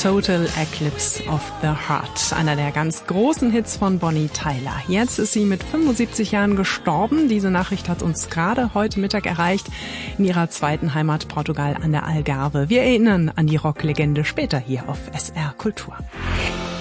Total Eclipse of the Heart, einer der ganz großen Hits von Bonnie Tyler. Jetzt ist sie mit 75 Jahren gestorben. Diese Nachricht hat uns gerade heute Mittag erreicht, in ihrer zweiten Heimat Portugal an der Algarve. Wir erinnern an die Rocklegende später hier auf SR Kultur.